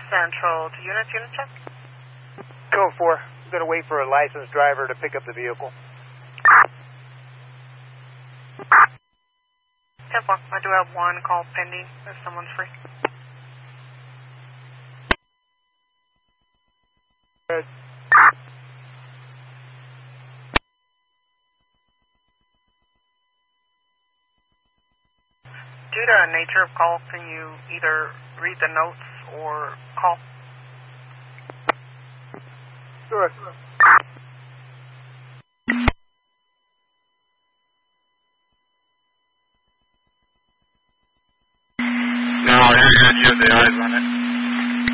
Central to unit check. Code 4. I'm going to wait for a licensed driver to pick up the vehicle. 10-4. I do have one call pending if someone's free. Good. Due to the nature of call, can you either read the notes or call? Sure. No, you're good. You have the eyes on it.